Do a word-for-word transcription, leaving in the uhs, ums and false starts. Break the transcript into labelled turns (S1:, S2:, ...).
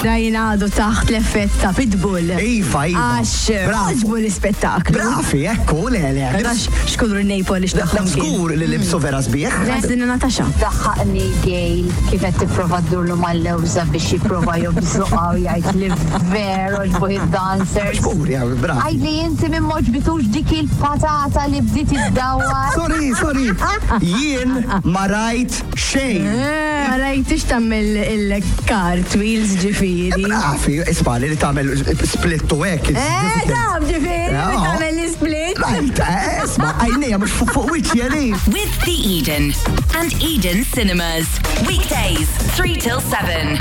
S1: Rajna għadu taħt l-effett ta' Pitbull.
S2: Iva, iva.
S1: Għax, għaġbu l-spettaklu.
S2: Brafi, ekku, le, le.
S1: Għax, xkulru Napoli xtaħħom.
S2: Skur li libsu vera sbieħ.
S1: Għazdina Natasha.
S3: Daħħaqni Gail kifet t-prova d-durlu mal-lewza biex jiprofa jobżuqa u jgħid li veru ġbuħi dancers.
S2: Skur, ja, brafi.
S3: Għajli jinti minn moġbitux dik il-patata li bdiet id-dawar.
S2: Sorry, sorry. Jien ma rajt xejn.
S1: Rajtix tammel il-cartwheels ġifiri.
S2: Brafi, isbali li tamel split u ek.
S1: Eh, dam ġifiri, tammel l-split.
S2: Rajt, isma, għajnija mux fuq wiċi għali.
S4: With the Eden and Eden Cinemas. Weekdays, three till seven.